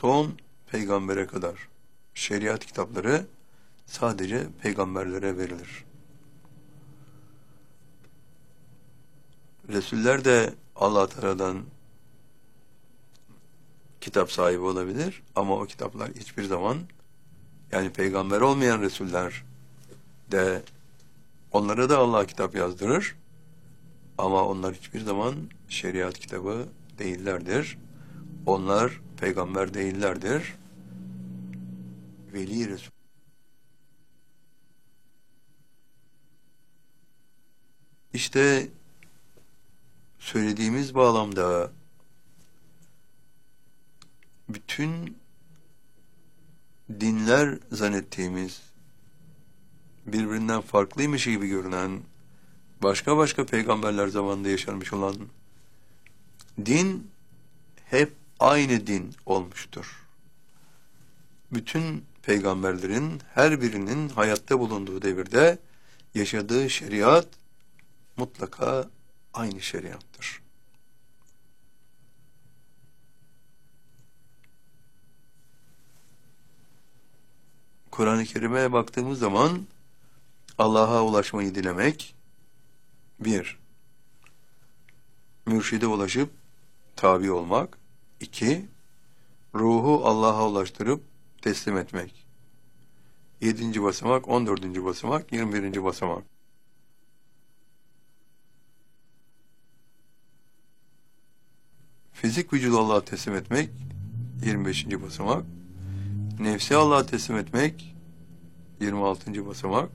son peygambere kadar şeriat kitapları sadece peygamberlere verilir. Resuller de Allah Teala'dan kitap sahibi olabilir ama o kitaplar hiçbir zaman, yani peygamber olmayan Resuller de, onlara da Allah kitap yazdırır ama onlar hiçbir zaman şeriat kitabı değillerdir. Onlar peygamber değillerdir. Veli Resul. İşte söylediğimiz bağlamda bütün dinler zannettiğimiz, birbirinden farklıymış gibi görünen, başka başka peygamberler zamanında yaşanmış olan din hep aynı din olmuştur. Bütün peygamberlerin her birinin hayatta bulunduğu devirde yaşadığı şeriat mutlaka aynı şeriattır. Kur'an-ı Kerim'e baktığımız zaman Allah'a ulaşmayı dilemek, bir, mürşide ulaşıp tabi olmak, iki, ruhu Allah'a ulaştırıp teslim etmek. 7. basamak, 14. basamak, 21. basamak. Fizik vücudu Allah'a teslim etmek, 25. basamak. Nefsi Allah'a teslim etmek, 26. basamak.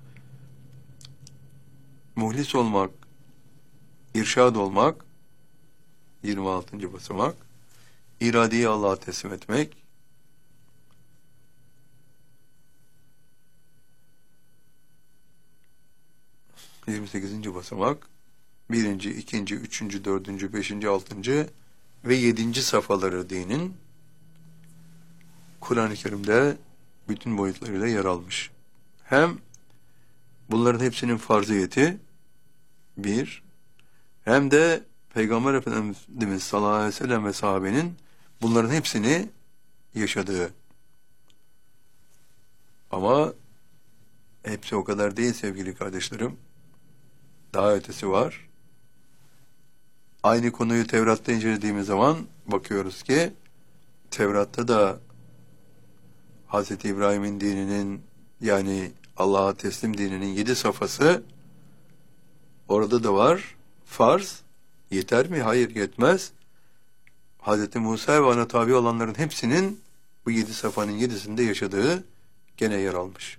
Muhlis olmak, irşad olmak, 26. basamak. İradeyi Allah'a teslim etmek, 28. basamak. 1., 2., 3., 4., 5., 6. ve 7. safhaları dinin Kur'an-ı Kerim'de bütün boyutlarıyla yer almış. Hem bunların hepsinin farziyeti bir, hem de Peygamber Efendimiz sallallahu aleyhi ve sellem ve sahabenin bunların hepsini yaşadığı. Ama hepsi o kadar değil sevgili kardeşlerim. Daha ötesi var. Aynı konuyu Tevrat'ta incelediğimiz zaman bakıyoruz ki Tevrat'ta da Hz. İbrahim'in dininin, yani Allah'a teslim dininin 7 safhası orada da var. Farz. Yeter mi? Hayır, yetmez. Hz. Musa ve ona tabi olanların hepsinin bu 7 safhanın 7'sinde yaşadığı gene yer almış.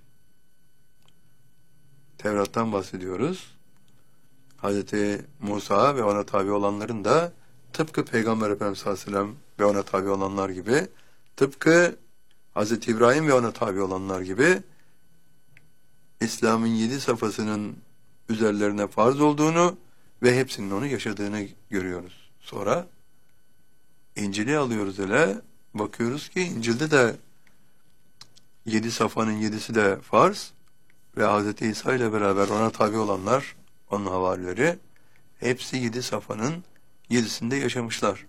Tevrat'tan bahsediyoruz. Hz. Musa ve ona tabi olanların da tıpkı Peygamber Efendimiz sallallahu aleyhi ve sellem ve ona tabi olanlar gibi, tıpkı Hz. İbrahim ve ona tabi olanlar gibi İslam'ın 7 safhasının üzerlerine farz olduğunu ve hepsinin onu yaşadığını görüyoruz. Sonra İncil'i alıyoruz hele, bakıyoruz ki İncil'de de 7 safhanın 7'si de farz ve Hz. İsa ile beraber ona tabi olanlar, onun havarileri, hepsi 7 safhanın 7'sinde yaşamışlar.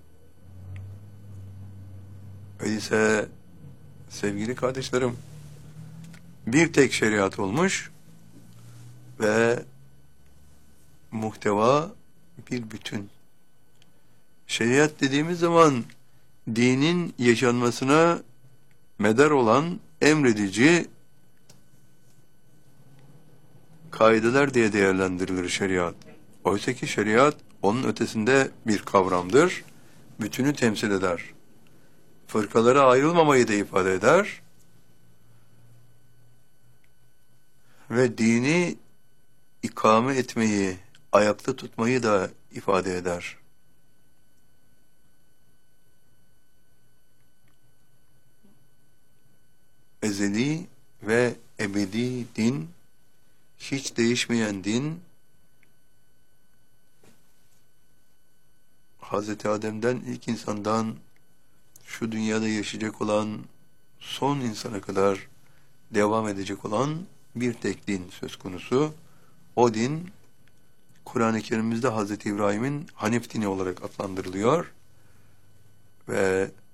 Öyleyse sevgili kardeşlerim, bir tek şeriat olmuş ve muhteva bir bütün. Şeriat dediğimiz zaman dinin yaşanmasına medar olan emredici kaideler diye değerlendirilir şeriat. Oysa ki şeriat onun ötesinde bir kavramdır. Bütünü temsil eder. Fırkalara ayrılmamayı da ifade eder. Ve dini ikame etmeyi, ayakta tutmayı da ifade eder. Ezeli ve ebedi din, hiç değişmeyen din, Hz. Adem'den ilk insandan şu dünyada yaşayacak olan son insana kadar devam edecek olan bir tek din söz konusu. O din Kur'an-ı Kerim'imizde Hz. İbrahim'in Hanif dini olarak adlandırılıyor ve